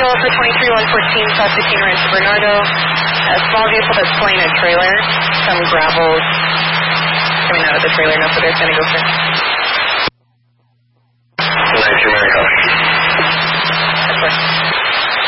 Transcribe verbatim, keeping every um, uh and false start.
for twenty-three one fourteen, South fifteen Rancho Bernardo. A small vehicle that's pulling a trailer. Some gravel coming out of the trailer. No, so they're going to go for